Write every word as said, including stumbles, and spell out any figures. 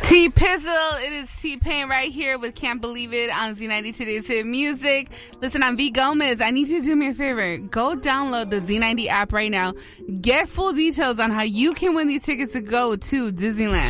T-Pizzle, it is T-Pain right here with Can't Believe It on Z ninety Today's Hit Music. Listen, I'm V Gomez. I need you to do me a favor. Go download the Z ninety app right now. Get full details on how you can win these tickets to go to Disneyland.